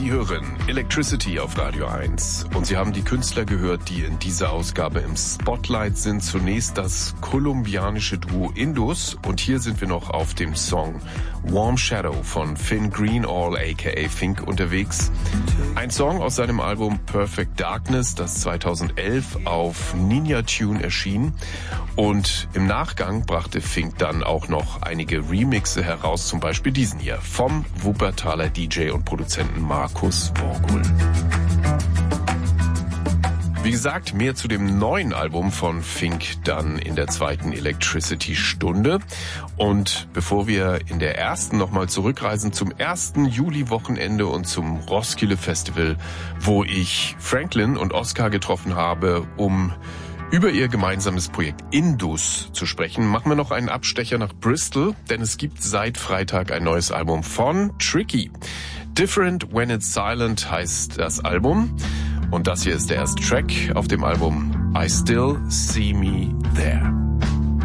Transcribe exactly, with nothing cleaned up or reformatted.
Sie hören Electricity auf Radio eins und Sie haben die Künstler gehört, die in dieser Ausgabe im Spotlight sind. Zunächst das kolumbianische Duo Indus und hier sind wir noch auf dem Song Warm Shadow von Finn Greenall aka Fink unterwegs. Ein Song aus seinem Album Perfect Darkness, das zweitausendelf auf Ninja Tune erschien, und im Nachgang brachte Fink dann auch noch einige Remixe heraus, zum Beispiel diesen hier vom Wuppertaler D J und Produzenten Markus Vorgul. Wie gesagt, mehr zu dem neuen Album von Fink dann in der zweiten Electricity-Stunde. Und bevor wir in der ersten nochmal zurückreisen zum ersten Juli-Wochenende und zum Roskilde Festival, wo ich Franklin und Oscar getroffen habe, um über ihr gemeinsames Projekt Indus zu sprechen, machen wir noch einen Abstecher nach Bristol, denn es gibt seit Freitag ein neues Album von Tricky. Different When It's Silent heißt das Album. Und das hier ist der erste Track auf dem Album I Still See Me There.